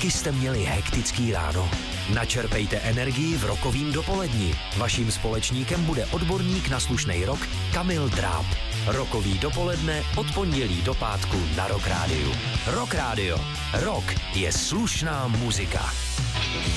Taky jste měli hektický ráno? Načerpejte energii v rokovým dopoledni. Vaším společníkem bude odborník na slušnej rock Kamil Dráb. Rokový dopoledne od pondělí do pátku na Rock Rádiu. Rock Radio. Rock je slušná muzika.